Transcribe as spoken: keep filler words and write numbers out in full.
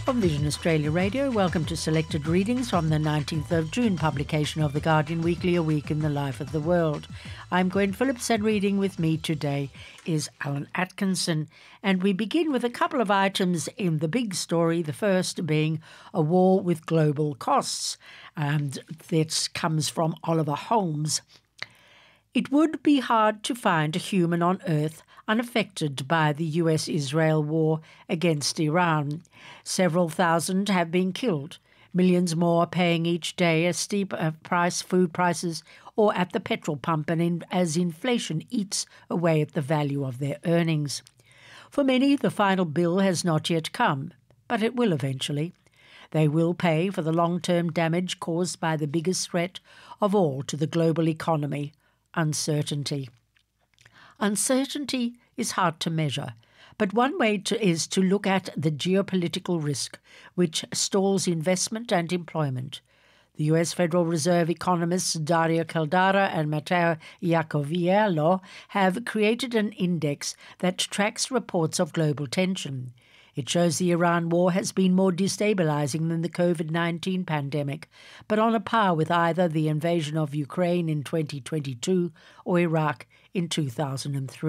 From Vision Australia Radio, welcome to selected readings from the nineteenth of June publication of The Guardian Weekly, a week in the life of the world. I'm Gwen Phillips, and reading with me today is Alan Atkinson. And we begin with a couple of items in the big story, the first being a war with global costs. And this comes from Oliver Holmes. It would be hard to find a human on Earth unaffected by the U S Israel war against Iran. Several thousand have been killed, millions more paying each day as steep uh, price food prices or at the petrol pump, and in, as inflation eats away at the value of their earnings. For many, the final bill has not yet come, but it will eventually. They will pay for the long-term damage caused by the biggest threat of all to the global economy, uncertainty. Uncertainty is hard to measure, but one way to, is to look at the geopolitical risk which stalls investment and employment. The U S Federal Reserve economists Dario Caldara and Matteo Iacoviello have created an index that tracks reports of global tension. It shows the Iran war has been more destabilizing than the COVID nineteen pandemic, but on a par with either the invasion of Ukraine in twenty twenty-two or Iraq in two thousand three.